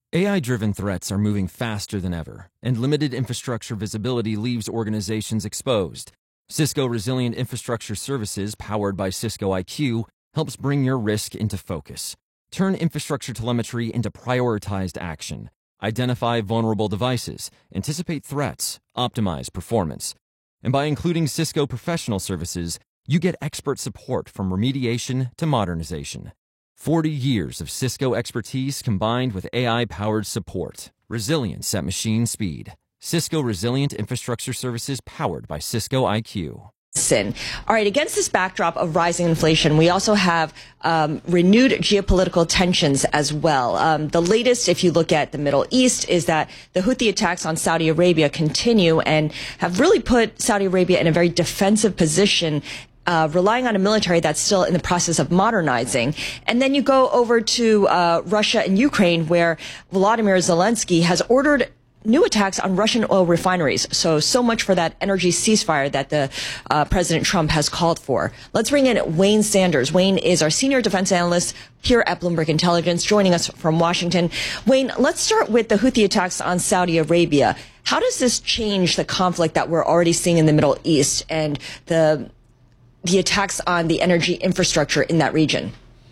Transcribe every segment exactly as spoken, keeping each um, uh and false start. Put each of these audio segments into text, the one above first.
A I-driven threats are moving faster than ever, and limited infrastructure visibility leaves organizations exposed. Cisco Resilient Infrastructure Services, powered by Cisco I Q, helps bring your risk into focus. Turn infrastructure telemetry into prioritized action. Identify vulnerable devices, anticipate threats, optimize performance. And by including Cisco Professional Services, you get expert support from remediation to modernization. forty years of Cisco expertise combined with A I-powered support. Resilience at machine speed. Cisco Resilient Infrastructure Services powered by Cisco I Q. All right, against this backdrop of rising inflation, we also have um, renewed geopolitical tensions as well. Um, the latest, if you look at the Middle East, is that the Houthi attacks on Saudi Arabia continue and have really put Saudi Arabia in a very defensive position, Uh, relying on a military that's still in the process of modernizing. And then you go over to uh, Russia and Ukraine, where Volodymyr Zelensky has ordered new attacks on Russian oil refineries. So, so much for that energy ceasefire that the uh, President Trump has called for. Let's bring in Wayne Sanders. Wayne is our senior defense analyst here at Bloomberg Intelligence, joining us from Washington. Wayne, let's start with the Houthi attacks on Saudi Arabia. How does this change the conflict that we're already seeing in the Middle East and the the attacks on the energy infrastructure in that region?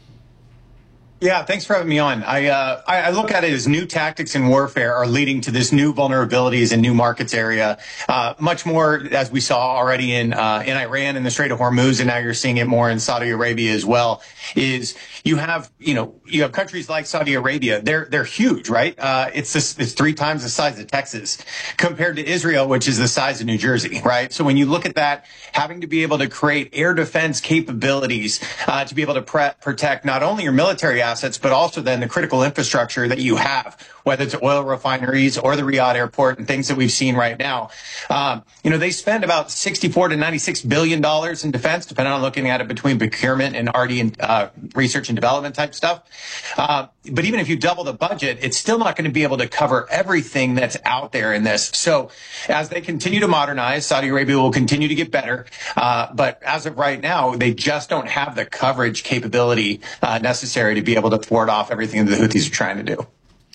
Yeah, thanks for having me on. I, uh, I I look at it as new tactics in warfare are leading to this new vulnerabilities in new markets area. Uh, much more, as we saw already in uh, in Iran and the Strait of Hormuz, and now you're seeing it more in Saudi Arabia as well. Is you have you know you have countries like Saudi Arabia. They're they're huge, right? Uh, it's this, it's three times the size of Texas compared to Israel, which is the size of New Jersey, right? So when you look at that, having to be able to create air defense capabilities uh, to be able to pre- protect not only your military assets, but also then the critical infrastructure that you have, whether it's oil refineries or the Riyadh airport and things that we've seen right now. Um, you know, they spend about sixty-four to ninety-six billion dollars in defense, depending on looking at it between procurement and R D and uh, research and development type stuff. Uh, but even if you double the budget, it's still not going to be able to cover everything that's out there in this. So as they continue to modernize, Saudi Arabia will continue to get better. Uh, but as of right now, they just don't have the coverage capability uh, necessary to be able to ward off everything that the Houthis are trying to do.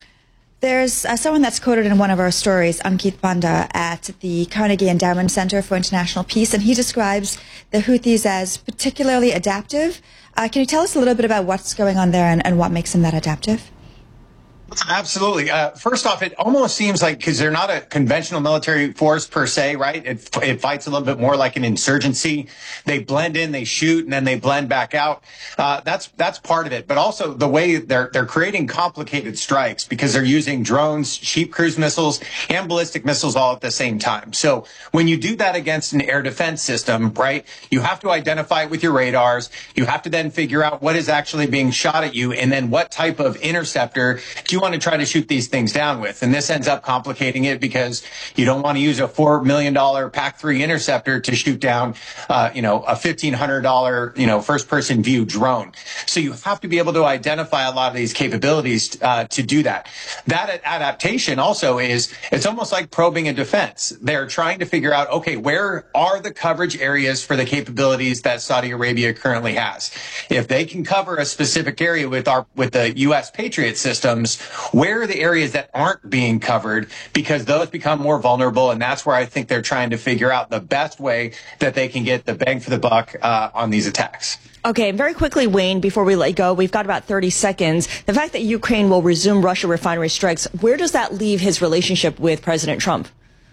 There's uh, someone that's quoted in one of our stories, Ankit Panda, at the Carnegie Endowment Center for International Peace, and he describes the Houthis as particularly adaptive. Uh, can you tell us a little bit about what's going on there and, and what makes them that adaptive? Absolutely. Uh, first off, it almost seems like, because they're not a conventional military force per se, right? It, it fights a little bit more like an insurgency. They blend in, they shoot, and then they blend back out. Uh, that's that's part of it. But also the way they're they're creating complicated strikes because they're using drones, cheap cruise missiles, and ballistic missiles all at the same time. So when you do that against an air defense system, right, you have to identify it with your radars. You have to then figure out what is actually being shot at you, and then what type of interceptor do you want to try to shoot these things down with. And this ends up complicating it because you don't want to use a four million dollars P A C three interceptor to shoot down, uh, you know, a fifteen hundred dollars, you know, first person view drone. So you have to be able to identify a lot of these capabilities uh, to do that. That adaptation also is, it's almost like probing a defense. They're trying to figure out, okay, where are the coverage areas for the capabilities that Saudi Arabia currently has? If they can cover a specific area with our, with the U S Patriot systems, where are the areas that aren't being covered? Because those become more vulnerable, and that's where I think they're trying to figure out the best way that they can get the bang for the buck uh, on these attacks. Okay, very quickly, Wayne, before we let you go, we've got about thirty seconds. The fact that Ukraine will resume Russia refinery strikes, where does that leave his relationship with President Trump?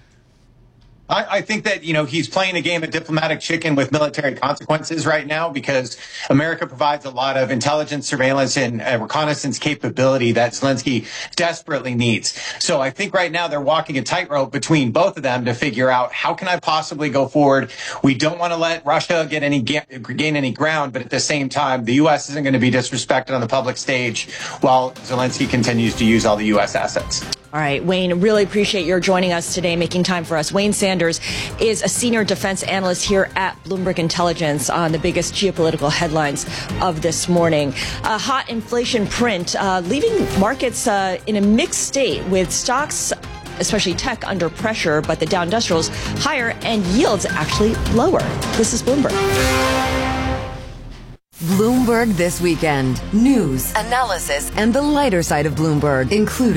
I, I think that, you know, he's playing a game of diplomatic chicken with military consequences right now because America provides a lot of intelligence, surveillance, and uh, reconnaissance capability that Zelensky desperately needs. So I think right now they're walking a tightrope between both of them to figure out how can I possibly go forward. We don't want to let Russia get any gain any ground, but at the same time, the U S isn't going to be disrespected on the public stage while Zelensky continues to use all the U S assets. All right, Wayne, really appreciate your joining us today, making time for us. Wayne Sanders is a senior defense analyst here at Bloomberg Intelligence on the biggest geopolitical headlines of this morning. A hot inflation print uh, leaving markets uh, in a mixed state with stocks, especially tech, under pressure, but the Dow Industrials higher and yields actually lower. This is Bloomberg. Bloomberg This Weekend. News, analysis, and the lighter side of Bloomberg, including